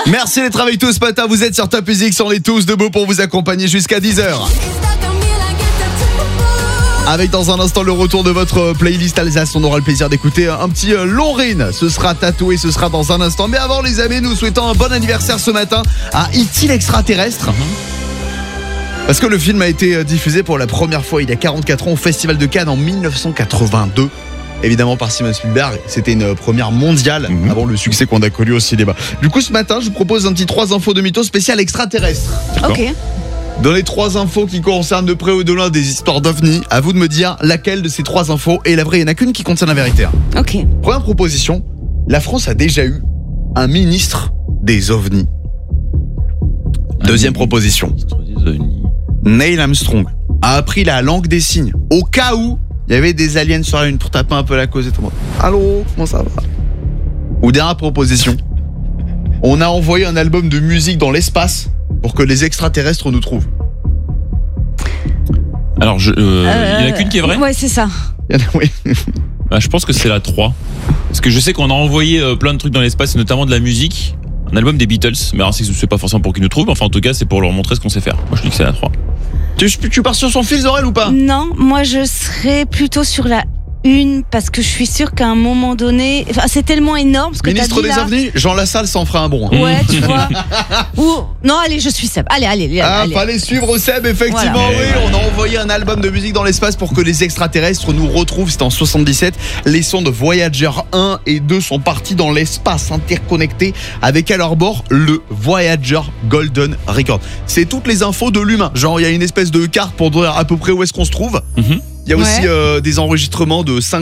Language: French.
Merci d'être avec tous ce matin. Vous êtes sur Top Music, on est tous debout pour vous accompagner jusqu'à 10h. Avec dans un instant le retour de votre playlist Alsace, on aura le plaisir d'écouter un petit Laurine. Ce sera tatoué, ce sera dans un instant. Mais avant les amis, nous souhaitons un bon anniversaire ce matin à E.T. l'extraterrestre. Parce que le film a été diffusé pour la première fois il y a 44 ans au Festival de Cannes en 1982. Évidemment par Steven Spielberg, c'était une première mondiale avant le succès qu'on a connu au cinéma. Du coup ce matin, je vous propose un petit 3 infos de mythos spécial extraterrestre. Ok. Dans les 3 infos qui concernent de près ou de loin des histoires d'ovnis, à vous de me dire laquelle de ces 3 infos est la vraie. Il n'y en a qu'une qui contient la vérité. Ok. Première proposition, la France a déjà eu un ministre des ovnis. Deuxième proposition, Neil Armstrong a appris la langue des signes au cas où il y avait des aliens sur la Lune pour taper un peu la cause et tout le monde. Allô, comment ça va? Ou dernière proposition, on a envoyé un album de musique dans l'espace pour que les extraterrestres nous trouvent. Alors, il y en a qu'une qui est vraie. Ouais, c'est ça. Oui. Bah, je pense que c'est la 3. Parce que je sais qu'on a envoyé plein de trucs dans l'espace, notamment de la musique. Un album des Beatles. Mais alors, c'est pas forcément pour qu'ils nous trouvent. Enfin, en tout cas, c'est pour leur montrer ce qu'on sait faire. Moi, je dis que c'est la 3. Tu pars sur son fil, Zorel, ou pas? Non, moi je serais plutôt sur la 1 parce que je suis sûre qu'à un moment donné, enfin, c'est tellement énorme ce que Ministre t'as dit des là. ovnis, Jean Lassalle s'en fera un bon. Ouais, tu vois. Ou non, allez, je suis Seb. Allez. Fallait suivre Seb, effectivement. Voilà. Oui, on a envoyé un album de musique dans l'espace pour que les extraterrestres nous retrouvent. C'était en 77. Les sondes Voyager 1 et 2 sont partis dans l'espace interconnectés avec à leur bord le Voyager Golden Record. C'est toutes les infos de l'humain. Genre, il y a une espèce de carte pour dire à peu près où est-ce qu'on se trouve. Il y a aussi des enregistrements de 5